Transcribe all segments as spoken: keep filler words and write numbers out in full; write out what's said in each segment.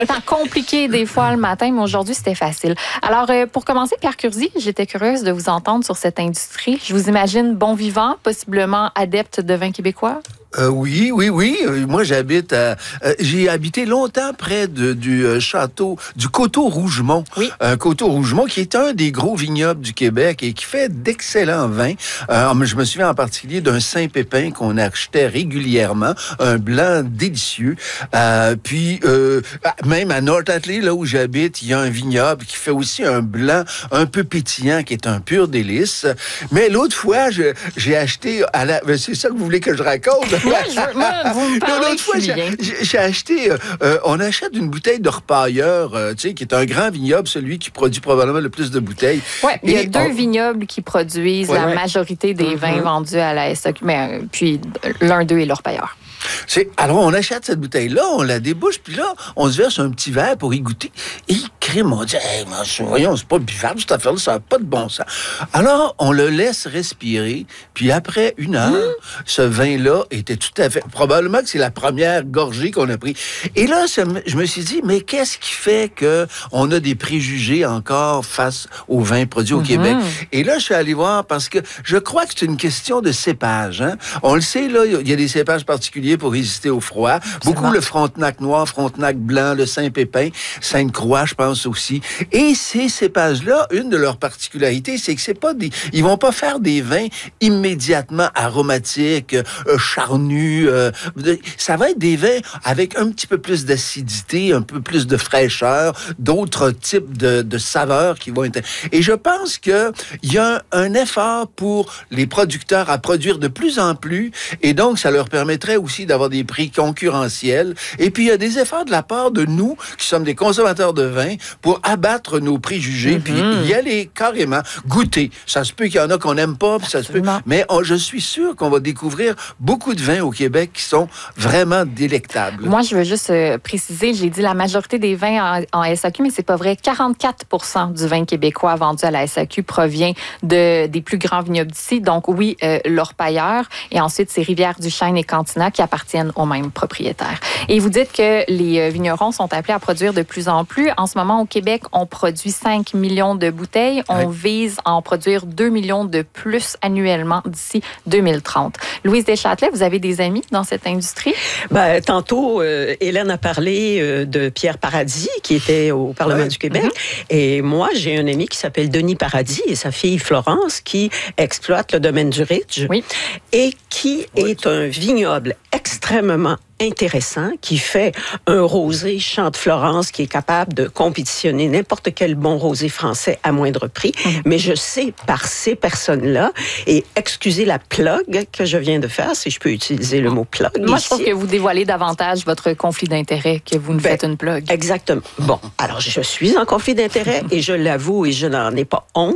C'est compliqué des fois le matin, mais aujourd'hui, c'était facile. Alors, euh, pour commencer, Pierre Curzi, j'étais curieuse de vous entendre sur cette industrie. Je vous imagine bon vivant, possiblement adepte de vin québécois. Euh, oui, oui, oui. Moi, j'habite à... Euh, j'ai habité longtemps près de, du euh, château, du Coteau-Rougemont. Oui. Un Coteau-Rougemont qui est un des gros vignobles du Québec et qui fait d'excellents vins. Euh, je me souviens en particulier d'un Saint-Pépin qu'on achetait régulièrement, un blanc délicieux. Euh, puis, euh, même à North Atlee, là où j'habite, il y a un vignoble qui fait aussi un blanc un peu pétillant qui est un pur délice. Mais l'autre fois, je, j'ai acheté... à la... C'est ça que vous voulez que je raconte? Moi, je, moi, vous me parlez L'autre fois, j'ai, j'ai acheté... Euh, on achète une bouteille de Repailleur, euh, tu sais, qui est un grand vignoble, celui qui produit probablement le plus de bouteilles. Oui, il y a Et deux on... vignobles qui produisent ouais, la ouais. majorité des mm-hmm. vins vendus à la S A Q. Mais, euh, puis, l'un d'eux est l'Orpailleur. C'est, alors, on achète cette bouteille-là, on la débouche, puis là, on se verse un petit verre pour y goûter. Et il crime, on dit, hey, voyons, c'est pas buvable, cette affaire-là, ça n'a pas de bon sens. Alors, on le laisse respirer, puis après une heure, mmh. ce vin-là était tout à fait... Probablement que c'est la première gorgée qu'on a pris. Et là, ça, je me suis dit, mais qu'est-ce qui fait qu'on a des préjugés encore face aux vins produits au mmh. Québec? Et là, je suis allé voir, parce que je crois que c'est une question de cépage. Hein? On le sait, là, il y a des cépages particuliers pour résister au froid. Absolument. Beaucoup le Frontenac noir, Frontenac blanc, le Saint-Pépin, Sainte-Croix, je pense aussi. Et ces cépages-là, une de leurs particularités, c'est que c'est pas des... Ils vont pas faire des vins immédiatement aromatiques, euh, charnus. Euh, ça va être des vins avec un petit peu plus d'acidité, un peu plus de fraîcheur, d'autres types de, de saveurs qui vont être... Et je pense que il y a un, un effort pour les producteurs à produire de plus en plus, et donc ça leur permettrait aussi d'avoir des prix concurrentiels. Et puis, il y a des efforts de la part de nous, qui sommes des consommateurs de vin, pour abattre nos préjugés, mm-hmm. puis y aller carrément, goûter. Ça se peut qu'il y en a qu'on n'aime pas, puis ça se peut... Mais on, je suis sûr qu'on va découvrir beaucoup de vins au Québec qui sont vraiment délectables. Moi, je veux juste euh, préciser, j'ai dit la majorité des vins en, en S A Q, mais c'est pas vrai. quarante-quatre pour cent du vin québécois vendu à la S A Q provient de, des plus grands vignobles d'ici. Donc, oui, euh, l'Orpailleur, et ensuite, c'est Rivière-du-Chêne et Cantina qui appartiennent aux mêmes propriétaires. Et vous dites que les vignerons sont appelés à produire de plus en plus. En ce moment, au Québec, on produit cinq millions de bouteilles. On oui. vise à en produire deux millions de plus annuellement d'ici deux mille trente. Louise Deschâtelet, vous avez des amis dans cette industrie? Ben, tantôt, euh, Hélène a parlé euh, de Pierre Paradis, qui était au Parlement oui. du Québec. Mm-hmm. Et moi, j'ai un ami qui s'appelle Denis Paradis et sa fille Florence, qui exploite le domaine du Ridge oui. et qui oui. est un vignoble extrêmement intéressant, qui fait un rosé Champ de Florence qui est capable de compétitionner n'importe quel bon rosé français à moindre prix. Mmh. Mais je sais par ces personnes-là, et excusez la plug que je viens de faire, si je peux utiliser le mot plug. Moi, ici. je trouve que vous dévoilez davantage votre conflit d'intérêt que vous ne ben, faites une plug. Exactement. Bon, alors je suis en conflit d'intérêt et je l'avoue et je n'en ai pas honte.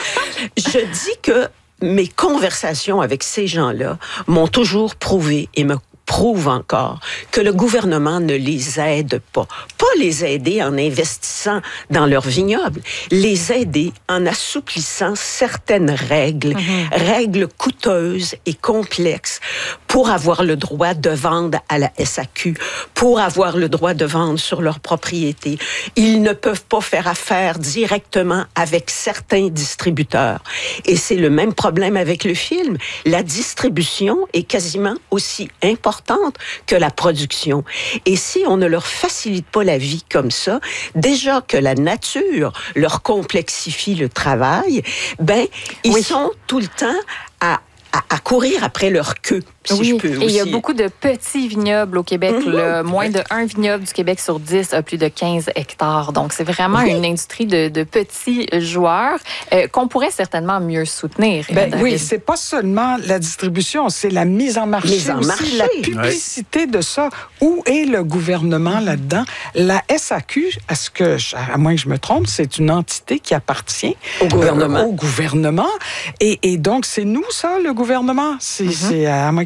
Je dis que mes conversations avec ces gens-là m'ont toujours prouvé et me prouve encore que le gouvernement ne les aide pas. Pas les aider en investissant dans leur vignoble, les aider en assouplissant certaines règles, mm-hmm. règles coûteuses et complexes pour avoir le droit de vendre à la S A Q, pour avoir le droit de vendre sur leur propriété. Ils ne peuvent pas faire affaire directement avec certains distributeurs. Et c'est le même problème avec le film. La distribution est quasiment aussi importante que la production. Et si on ne leur facilite pas la vie comme ça, déjà que la nature leur complexifie le travail, ben, ils oui. sont tout le temps à À, à courir après leur queue, si oui, je peux et aussi. il y a beaucoup de petits vignobles au Québec. Mm-hmm. Le, moins de un vignoble du Québec sur dix a plus de quinze hectares. Donc, c'est vraiment oui. une industrie de, de petits joueurs euh, qu'on pourrait certainement mieux soutenir. Ben, oui, c'est pas seulement la distribution, c'est la mise en marché mise en aussi, marché. la publicité ouais. de ça. Où est le gouvernement mm-hmm. là-dedans? La S A Q, à, ce que, à moins que je me trompe, c'est une entité qui appartient au gouvernement. Euh, au gouvernement. Et, et donc, c'est nous, ça, le gouvernement? C'est, mm-hmm. c'est, à moins que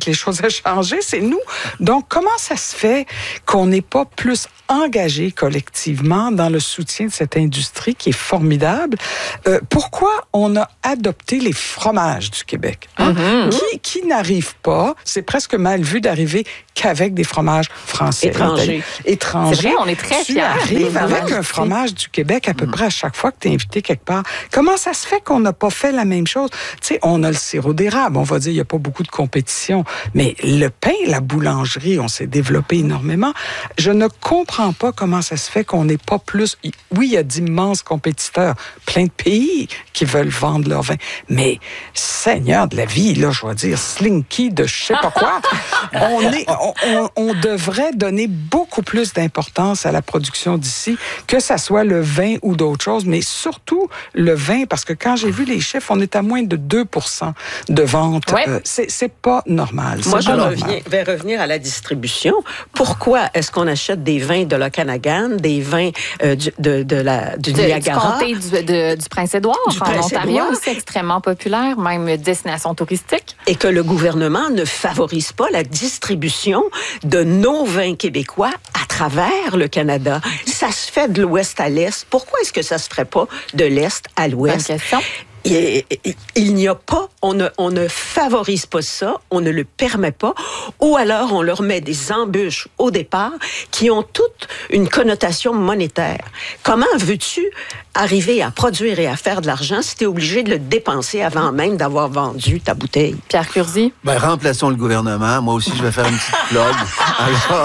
les choses aient changé, c'est nous. Donc, comment ça se fait qu'on n'est pas plus engagé collectivement dans le soutien de cette industrie qui est formidable? Euh, pourquoi on a adopté les fromages du Québec? Hein? Mm-hmm. Qui, qui n'arrive pas, c'est presque mal vu d'arriver qu'avec des fromages français. Étrangers. Étrangers. C'est vrai, on est très tu fiers. arrives avec un fromage du Québec à peu mm. près à chaque fois que tu es invité quelque part. Comment ça se fait qu'on n'a pas fait la même chose? Tu sais, on a le sirop d'érable. On va dire, il n'y a pas beaucoup de compétition. Mais le pain, la boulangerie, on s'est développé énormément. Je ne comprends pas comment ça se fait qu'on n'est pas plus... Oui, il y a d'immenses compétiteurs, plein de pays qui veulent vendre leur vin. Mais, Seigneur de la vie, là, je vais dire, Slinky de je sais pas quoi, on, est, on, on, on devrait donner beaucoup plus d'importance à la production d'ici, que ça soit le vin ou d'autres choses, mais surtout le vin, parce que quand j'ai vu les chiffres, on est à moins de deux pour cent de vente. Ouais. Euh, c'est, c'est pas normal. Moi, je normal. reviens, vais revenir à la distribution. Pourquoi est-ce qu'on achète des vins de l'Okanagan, des vins euh, du, de, de la, du de, Niagara? Du comté du, de, du Prince-Édouard, Du en Prince-Édouard. Ontario, aussi extrêmement populaire, même destination touristique. Et que le gouvernement ne favorise pas la distribution de nos vins québécois à travers le Canada. Ça se fait de l'ouest à l'est. Pourquoi est-ce que ça se ferait pas de l'est à l'ouest? Bonne question. Il, il n'y a pas, on ne, on ne favorise pas ça, on ne le permet pas, ou alors on leur met des embûches au départ qui ont toute une connotation monétaire. Comment veux-tu arriver à produire et à faire de l'argent si tu es obligé de le dépenser avant même d'avoir vendu ta bouteille? Pierre Curzi? Ben, remplaçons le gouvernement. Moi aussi, je vais faire une petite plug. Alors,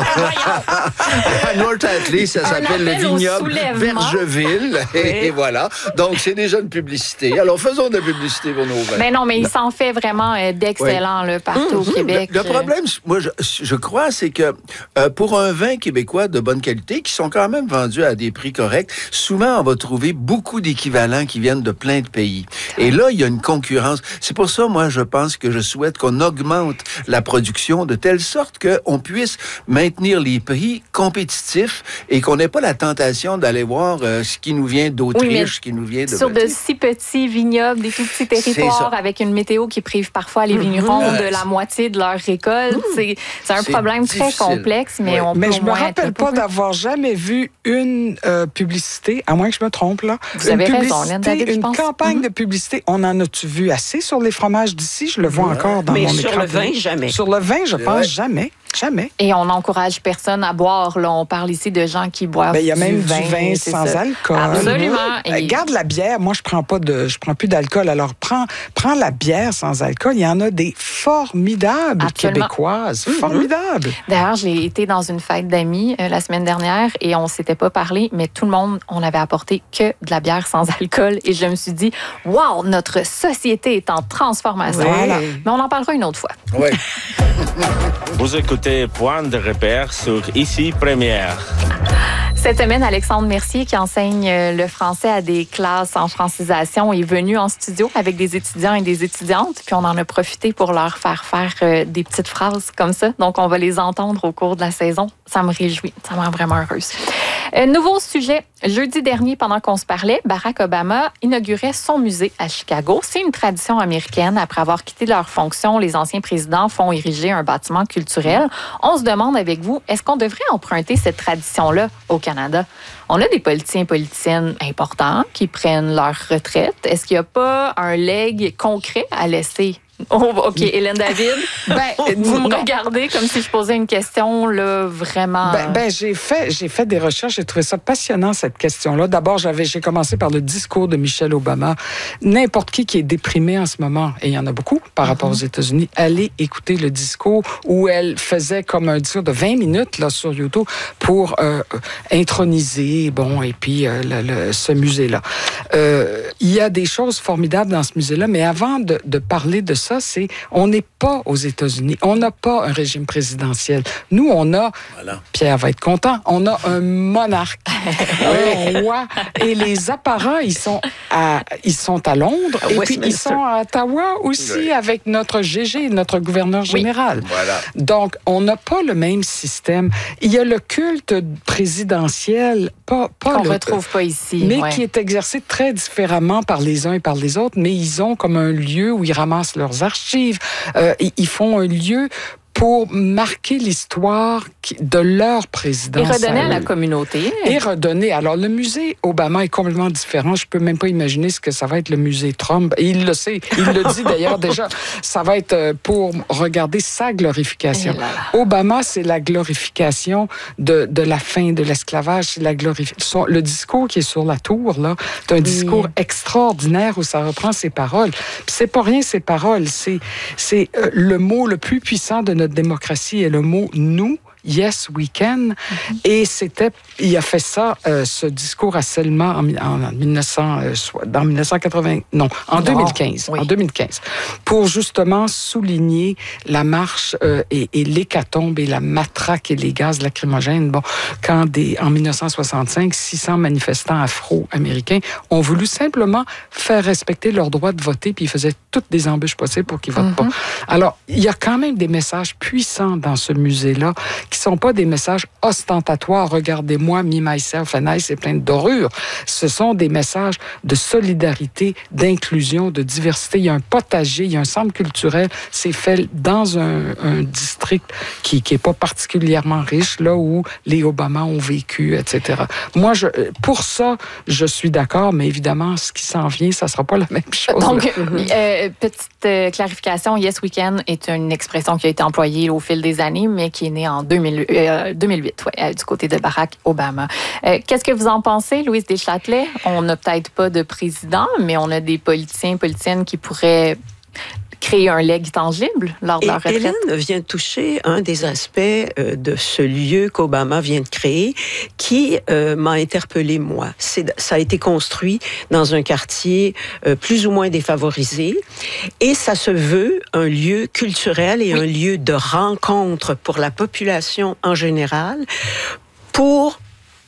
à North Atlee, ça s'appelle le vignoble Vergeville. Et, et voilà. Donc, c'est déjà une publicité. Alors, faisons de la publicité pour nos vins. Mais non, mais il s'en fait vraiment euh, d'excellent là, partout mmh, au Québec. Le, le problème, moi, je, je crois, c'est que euh, pour un vin québécois de bonne qualité, qui sont quand même vendus à des prix corrects, souvent, on va trouver beaucoup d'équivalents qui viennent de plein de pays. Et là, il y a une concurrence. C'est pour ça, moi, je pense que je souhaite qu'on augmente la production de telle sorte qu'on puisse maintenir les prix compétitifs et qu'on n'ait pas la tentation d'aller voir euh, ce qui nous vient d'Autriche, oui, ce qui nous vient de... Sur de si petits vignobles, des tout petits territoires, avec une météo qui prive parfois les vignerons mmh. de la moitié de leur récolte. Mmh. C'est, c'est un c'est problème difficile. Très complexe, mais ouais. on mais peut je au me moins rappelle pas peu. d'avoir jamais vu une euh, publicité, à moins que je me trompe là. Vous une avez raison, Lynn David, une je pense. campagne mmh. de publicité. On en a-tu vu assez sur les fromages d'ici? Je le vois ouais. encore dans mais mon sur écran. Le vin, jamais. Sur le vin, je pense ouais. jamais. Jamais. Et on n'encourage personne à boire. Là, on parle ici de gens qui boivent. Ben, il y a même du vin, du vin sans ça. alcool. Absolument. Et... Euh, garde la bière. Moi, je prends pas de, je prends plus d'alcool. Alors, prends, prends la bière sans alcool. Il y en a des formidables Absolument. Québécoises. Mm-hmm. Formidables. D'ailleurs, j'ai été dans une fête d'amis euh, la semaine dernière et on s'était pas parlé, mais tout le monde, on avait apporté que de la bière sans alcool. Et je me suis dit, wow, notre société est en transformation. Voilà. Mais on en parlera une autre fois. Oui. Vous écoutez Point de repère sur Ici Première. Cette semaine, Alexandre Mercier, qui enseigne le français à des classes en francisation, est venu en studio avec des étudiants et des étudiantes. Puis on en a profité pour leur faire faire des petites phrases comme ça. Donc, on va les entendre au cours de la saison. Ça me réjouit. Ça me rend vraiment heureuse. Euh, nouveau sujet. Jeudi dernier, pendant qu'on se parlait, Barack Obama inaugurait son musée à Chicago. C'est une tradition américaine. Après avoir quitté leur fonction, les anciens présidents font ériger un bâtiment culturel. On se demande avec vous, est-ce qu'on devrait emprunter cette tradition-là au Canada? On a des politiciens et politiciennes importants qui prennent leur retraite. Est-ce qu'il n'y a pas un legs concret à laisser? Oh, OK, Hélène David, ben, vous me regardez comme si je posais une question là, vraiment... Ben, ben j'ai fait, j'ai fait des recherches, j'ai trouvé ça passionnant, cette question-là. D'abord, j'avais, j'ai commencé par le discours de Michelle Obama. N'importe qui qui est déprimé en ce moment, et il y en a beaucoup par rapport mm-hmm. aux États-Unis, allez écouter le discours où elle faisait comme un discours de vingt minutes là, sur YouTube pour euh, introniser, bon, et puis euh, le, le, ce musée-là. Euh, il y a des choses formidables dans ce musée-là, mais avant de, de parler de ça, c'est on n'est pas aux États-Unis. On n'a pas un régime présidentiel. Nous, on a, voilà. Pierre va être content, on a un monarque, un roi. Et les apparats, ils sont à, ils sont à Londres. Et puis, ils sont à Ottawa aussi oui. avec notre G G, notre gouverneur général. Oui. Voilà. Donc, on n'a pas le même système. Il y a le culte présidentiel, pas, pas qu'on ne retrouve pas ici. Mais ouais. qui est exercé très différemment par les uns et par les autres. Mais ils ont comme un lieu où ils ramassent leurs archives. Euh, ils font un lieu pour marquer l'histoire de leur présidence. Et redonner à la communauté. Et redonner. Alors, le musée Obama est complètement différent. Je peux même pas imaginer ce que ça va être le musée Trump. Et il le sait. Il le dit d'ailleurs déjà. Ça va être pour regarder sa glorification. Obama, c'est la glorification de, de la fin de l'esclavage. C'est la glorification. Le discours qui est sur la tour, là, c'est un discours oui. extraordinaire où ça reprend ses paroles. Puis c'est pas rien, ces paroles. C'est, c'est euh, le mot le plus puissant de notre démocratie est le mot « nous ». Yes, we can. Mm-hmm. Et c'était, il a fait ça, euh, ce discours à Selma en, en, en mille neuf cents, euh, dans mille neuf cent quatre-vingts, non, en non. deux mille quinze, oui. en deux mille quinze, pour justement souligner la marche euh, et, et l'hécatombe et la matraque et les gaz lacrymogènes. Bon, quand des, en mille neuf cent soixante-cinq, six cents manifestants afro-américains ont voulu simplement faire respecter leur droit de voter, puis ils faisaient toutes des embûches possibles pour qu'ils votent mm-hmm. pas. Alors, il y a quand même des messages puissants dans ce musée-là qui sont pas des messages ostentatoires. Regardez-moi, me, myself and I, c'est plein de dorures. Ce sont des messages de solidarité, d'inclusion, de diversité. Il y a un potager, il y a un centre culturel. C'est fait dans un, un district qui qui est pas particulièrement riche, là où les Obama ont vécu, et cetera. Moi, je, pour ça, je suis d'accord, mais évidemment, ce qui s'en vient, ça sera pas la même chose. Donc, euh, petite euh, clarification, Yes Weekend est une expression qui a été employée au fil des années, mais qui est née en deux mille, euh, deux mille huit, ouais, du côté de Barack Obama. Euh, qu'est-ce que vous en pensez, Louise Deschâtelet? On n'a peut-être pas de président, mais on a des politiciens, politiciennes qui pourraient créer un legs tangible lors de leur retraite. Hélène vient de toucher un des aspects euh, de ce lieu qu'Obama vient de créer qui euh, m'a interpellée, moi. C'est, ça a été construit dans un quartier euh, plus ou moins défavorisé et ça se veut un lieu culturel et oui. un lieu de rencontre pour la population en général pour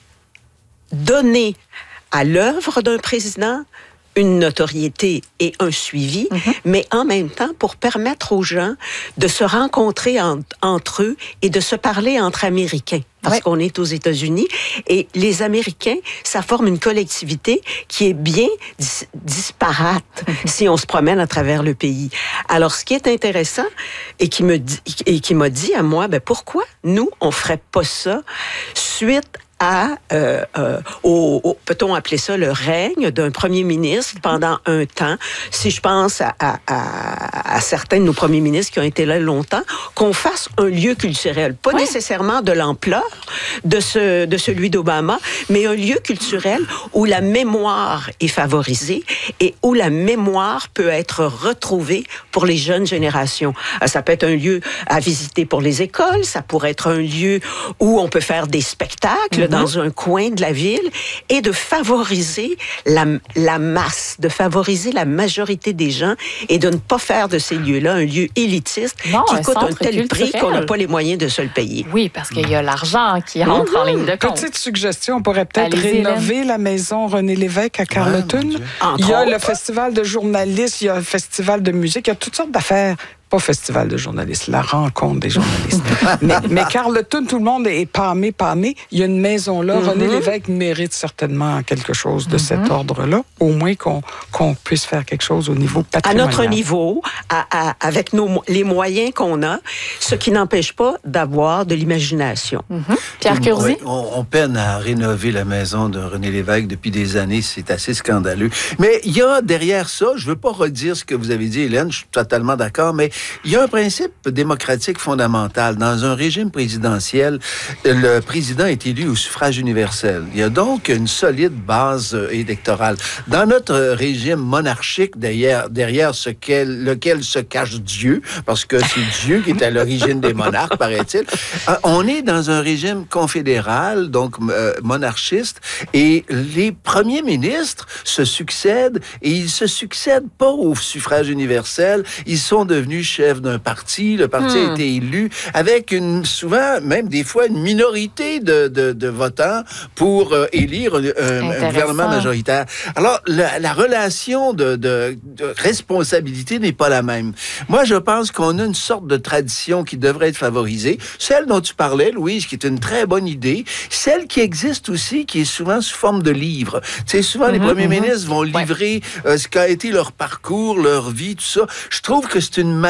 donner à l'œuvre d'un président une notoriété et un suivi, mm-hmm. mais en même temps pour permettre aux gens de se rencontrer en, entre eux et de se parler entre Américains. Parce ouais. qu'on est aux États-Unis et les Américains, ça forme une collectivité qui est bien dis- disparate mm-hmm. si on se promène à travers le pays. Alors, ce qui est intéressant et qui me dit, et qui m'a dit à moi, ben pourquoi nous on ferait pas ça suite à, euh, euh, au, au, peut-on appeler ça le règne d'un premier ministre pendant un temps. Si je pense à, à, à, à certains de nos premiers ministres qui ont été là longtemps, qu'on fasse un lieu culturel, pas oui. nécessairement de l'ampleur de, ce, de celui d'Obama, mais un lieu culturel où la mémoire est favorisée et où la mémoire peut être retrouvée pour les jeunes générations. Ça peut être un lieu à visiter pour les écoles, ça pourrait être un lieu où on peut faire des spectacles, mm-hmm. dans un coin de la ville et de favoriser la, la masse, de favoriser la majorité des gens et de ne pas faire de ces lieux-là un lieu élitiste non, qui coûte un tel culturel. Prix qu'on n'a pas les moyens de se le payer. Oui, parce qu'il y a l'argent qui entre mmh. en ligne de compte. Petite suggestion, on pourrait peut-être Allez-y, rénover Hélène. La maison René Lévesque à Carleton. Ah, il y a le festival de journalistes, il y a le festival de musique, il y a toutes sortes d'affaires. Pas festival de journalistes, la rencontre des journalistes. mais, mais Carleton, tout le monde est pâmé, pâmé. Il y a une maison là. Mm-hmm. René Lévesque mérite certainement quelque chose de mm-hmm. cet ordre-là. Au moins qu'on, qu'on puisse faire quelque chose au niveau patrimonial. À notre niveau, à, à, avec nos, les moyens qu'on a, ce qui n'empêche pas d'avoir de l'imagination. Mm-hmm. Pierre Curzi? Oui, on, on peine à rénover la maison de René Lévesque depuis des années. C'est assez scandaleux. Mais il y a derrière ça, je ne veux pas redire ce que vous avez dit, Hélène, je suis totalement d'accord, mais il y a un principe démocratique fondamental. Dans un régime présidentiel, le président est élu au suffrage universel. Il y a donc une solide base électorale. Dans notre régime monarchique, derrière, derrière ce qu'elle, lequel se cache Dieu, parce que c'est Dieu qui est à l'origine des monarques, paraît-il, on est dans un régime confédéral, donc euh, monarchiste, et les premiers ministres se succèdent, et ils se succèdent pas au suffrage universel. Ils sont devenus chef d'un parti. Le parti hmm. a été élu avec une, souvent, même des fois, une minorité de, de, de votants pour euh, élire un, un gouvernement majoritaire. Alors, la, la relation de, de, de responsabilité n'est pas la même. Moi, je pense qu'on a une sorte de tradition qui devrait être favorisée. Celle dont tu parlais, Louise, qui est une très bonne idée. Celle qui existe aussi, qui est souvent sous forme de livre. Tu sais, souvent, mm-hmm, les premiers mm-hmm. ministres vont livrer ouais. euh, ce qu'a été leur parcours, leur vie, tout ça. Je trouve que c'est une manière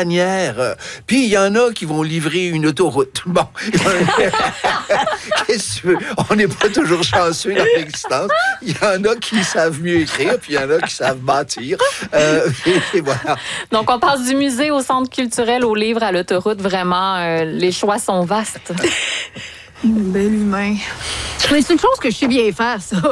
bannière. Euh, Puis il y en a qui vont livrer une autoroute. Bon, qu'est-ce que tu veux? On n'est pas toujours chanceux dans l'existence. Il y en a qui savent mieux écrire, puis il y en a qui savent bâtir. Euh, et, et voilà. Donc, on passe du musée au centre culturel, au livre, à l'autoroute. Vraiment, euh, les choix sont vastes. Bel humain. Mais c'est une chose que je sais bien faire, ça.